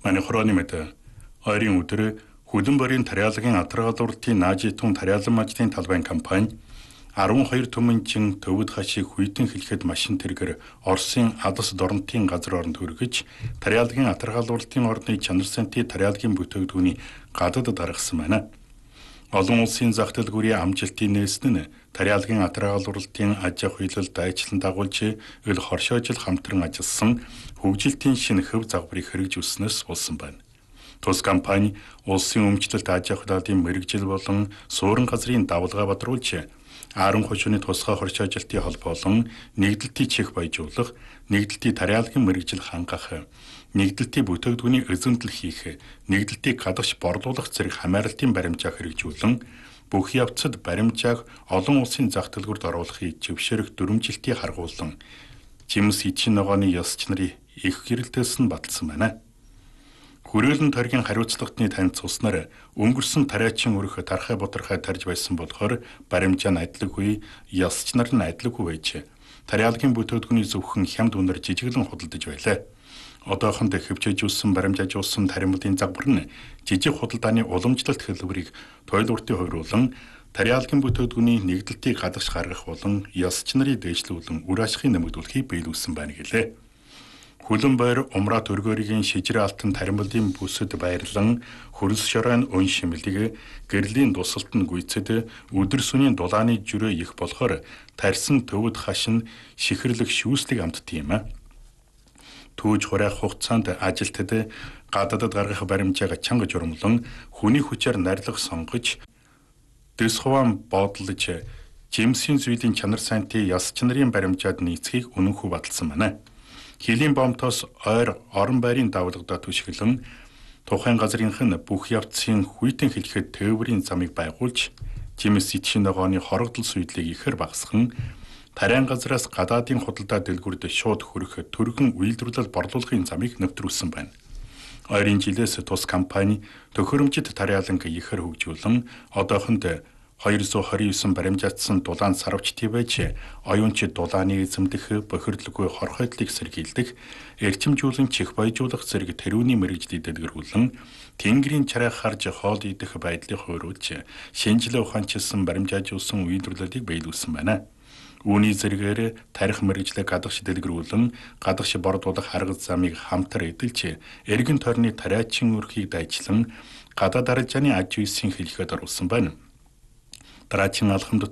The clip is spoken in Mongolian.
Манихроны мэт ойрын өдөр Хүлэнбарийн тариалагын атаргалууртын наажитун тариалан мажлын талбайн компани 12 түмэнчин төвд хашиг хүйтэн хэлэхэд машин тэргэр Оросын Адас дорнотын газар оронд хүргэж тариалагын атаргалууртын орны чанар сантын тариалагын бүтээгдэхүүний гадаад гаргасан байна. Олон улсын зах дэлгүүрийн амжилтын нээсэн нь тариалагын атаргалууртын аж ахуй хилэлд дайчлан дагуулж ил хоршоожил хамтран ажилласан хөгжилтийн шинэ хөв загварыг хэрэгжүүлснээс болсон байна. Тус компани улсын өмчлөлт аж ахуй даалын мэрэгжил болон суурин газрын давалгаа бадруулж Аарон хошууны тусгай хоршоожилтын холбоо болон нэгдэлтийн чих баяжуулах, нэгдэлтийн тариалагын мэрэгжил хангах, нэгдэлтийн бүтээгдэхүүний эзэмдэл хийх, нэгдэлтийг гадагш борлуулах зэрэг хамааралтын баримжаа хэрэгжүүлэн бүх явцад баримжааг олон улсын зах дэлгүүрт оруулахыг зөвшөөрөх дүрмжилтийг харгуулсан Жимс Эдшин ногооны ёсч нарын их гэрэлтээс нь баталсан байна. Хүрээлэн тойргийн хариуцлагатны таньц уснаар өнгөрсөн тариачин өрх тархай боторхой тарж байсан болохоор баримжаа нь адилгүй, ёсч нар нь адилгүй байж тариалагын бүтээгдэхүүний зөвхөн хямд үнээр жижиглэн худалдаж байлаа. Одоохонд хөвчөжүүлсэн баримжаажуулсан тариалмын загвар нь жижиг худалдааны уламжлалт хэлбэрийг тойлууртын хувируулан тариалагын бүтээгдэхүүний нэгдэлтийг гадагш гаргах болон ёсч нарыг дээшлүүлэн үр ашигыг нэмэгдүүлэхийг биелүүлсэн байна гэлээ. Хүлэнбар Умрат өргөөрийн шижрэ алтан таримлын бүсэд байрлан хөрс шоройн өн шимэлэг гэрлийн дусалт нь гүйцэд өдөр сүнийн дулааны жүрөө их болохоор тарьсан төвд хашин шихэрлэг шүүслэг амтд юм. Түүж хураах хугацаанд ажилтад гадаадд гаргах баримжааг чанга журмлан хүний хүчээр нарилга сонгож дэс хуваан бодлож Жимсийн зүйлийн чанар сантын ёсч нарын баримжаад нийцхийг үнэнхүү баталсан байна. Хилийн бомтоос ойр орон байрын давалгадаа түшиглэн тухайн газрынх нь бүх явцын хүйтэн хэлэхэд тээврийн замыг байгуулж Жимс Эдшин ногооны хорогдол суйдлыг ихэр багасган тариан газраас гадаадын худалдаа дэлгүүрд шууд хүрэх түргэн үйлдвэрлэл борлуулахын замыг нэвтрүүлсэн байна. Ойрын жилээс тус компани төхөөрөмжид тариаланг ихэр хөгжүүлэн одоохонд 229 баримжаатсан дулаан сарвчтий байж оюунчид дулааны эзэмдэх, бохирдлгүй хорхойдлыг сэргийлдэг, эрчимжүүлэн чих баяжуулах зэрэг тэрүүний мэрэгжлийг дэлгэрүүлэн тэнгэрийн чарайг харж хоол идэх байдлыг хуурулж шинжилгээ ухаанчилсан баримжаажуулсан үйлдвэрлэлийг биелүүлсэн байна. Үүний зэрэгээр тарих мэрэгжлийг гадагш дэлгэрүүлэн гадагш бордуулах арга замыг хамтар эдэлж эргэн тойрны тариачин өрхийг дайчлан гадаад аржааны аж үйсийн хэлхээд оруулсан байна. Дараачин алхамд